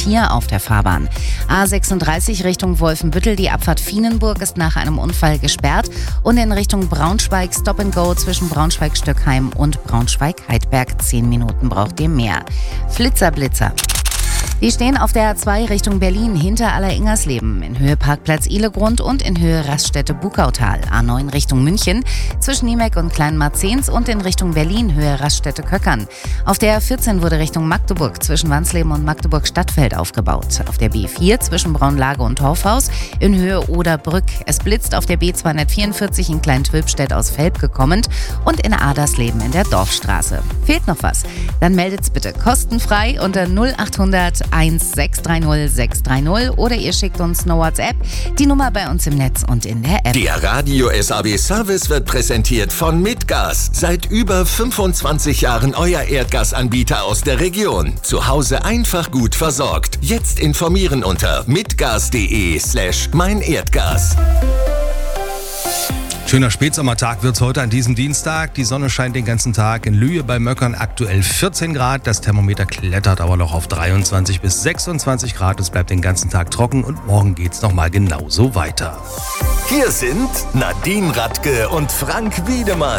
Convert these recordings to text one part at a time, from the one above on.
A4 auf der Fahrbahn. A36 Richtung Wolfenbüttel, die Abfahrt Vienenburg ist nach einem Unfall gesperrt. Und in Richtung Braunschweig Stop and Go zwischen Braunschweig-Stöckheim und Braunschweig-Heidberg. 10 Minuten braucht ihr mehr. Flitzer-Blitzer. Die stehen auf der A2 Richtung Berlin hinter Aller-Ingersleben, in Höhe Parkplatz Ihlegrund und in Höhe Raststätte Bukautal. A9 Richtung München zwischen Niemek und Kleinmarzens und in Richtung Berlin Höhe Raststätte Köckern. Auf der A14 wurde Richtung Magdeburg zwischen Wansleben und Magdeburg-Stadtfeld aufgebaut. Auf der B4 zwischen Braunlage und Torfhaus in Höhe Oderbrück. Es blitzt auf der B244 in Klein-Twülpstedt aus Velpke kommend und in Adersleben in der Dorfstraße. Fehlt noch was? Dann meldet's bitte kostenfrei unter 0800 1630 630 oder ihr schickt uns eine WhatsApp, die Nummer bei uns im Netz und in der App. Der Radio SAW Service wird präsentiert von Mitgas. Seit über 25 Jahren euer Erdgasanbieter aus der Region. Zu Hause einfach gut versorgt. Jetzt informieren unter mitgas.de/meinerdgas. Schöner Spätsommertag wird's heute an diesem Dienstag. Die Sonne scheint den ganzen Tag. In Lühe bei Möckern aktuell 14 Grad. Das Thermometer klettert aber noch auf 23 bis 26 Grad. Es bleibt den ganzen Tag trocken und morgen geht's nochmal genauso weiter. Hier sind Nadine Radke und Frank Wiedemann.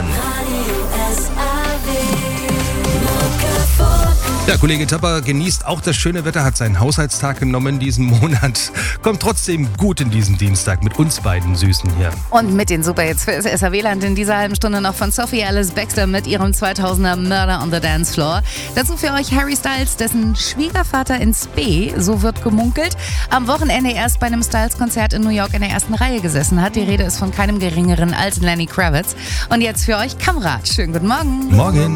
Ja, Kollege Töpper genießt auch das schöne Wetter, hat seinen Haushaltstag genommen diesen Monat. Kommt trotzdem gut in diesen Dienstag mit uns beiden Süßen hier. Und mit den Superhits für das SAW-Land in dieser halben Stunde noch von Sophie Alice Baxter mit ihrem 2000er Murder on the Dance Floor. Dazu für euch Harry Styles, dessen Schwiegervater in Spee, so wird gemunkelt, am Wochenende erst bei einem Styles-Konzert in New York in der ersten Reihe gesessen hat. Die Rede ist von keinem Geringeren als Lenny Kravitz. Und jetzt für euch Kamerad. Schönen guten Morgen. Morgen.